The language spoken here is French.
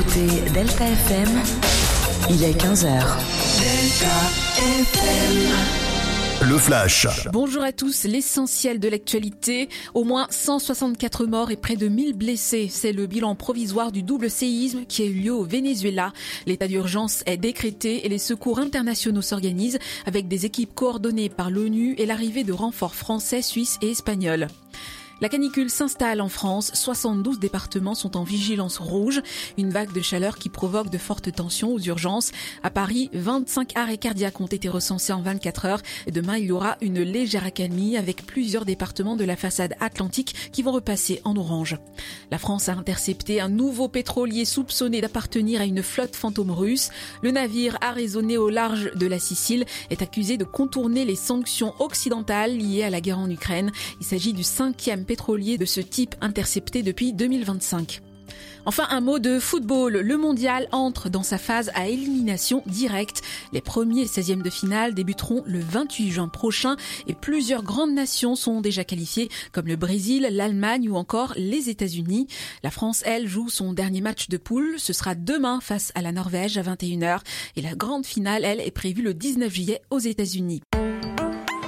écoutez Delta FM, il est 15h. Delta FM. Le Flash. Bonjour à tous, l'essentiel de l'actualité. Au moins 164 morts et près de 1000 blessés. C'est le bilan provisoire du double séisme qui a eu lieu au Venezuela. L'état d'urgence est décrété et les secours internationaux s'organisent avec des équipes coordonnées par l'ONU et l'arrivée de renforts français, suisses et espagnols. La canicule s'installe en France. 72 départements sont en vigilance rouge. Une vague de chaleur qui provoque de fortes tensions aux urgences. À Paris, 25 arrêts cardiaques ont été recensés en 24 heures. Et demain, il y aura une légère accalmie avec plusieurs départements de la façade atlantique qui vont repasser en orange. La France a intercepté un nouveau pétrolier soupçonné d'appartenir à une flotte fantôme russe. Le navire arraisonné au large de la Sicile est accusé de contourner les sanctions occidentales liées à la guerre en Ukraine. Il s'agit du 5e pétrolier de ce type intercepté depuis 2025. Enfin, un mot de football. Le mondial entre dans sa phase à élimination directe. Les premiers 16e de finale débuteront le 28 juin prochain et plusieurs grandes nations sont déjà qualifiées comme le Brésil, l'Allemagne ou encore les États-Unis. La France, elle, joue son dernier match de poule. Ce sera demain face à la Norvège à 21h et la grande finale, elle, est prévue le 19 juillet aux États-Unis.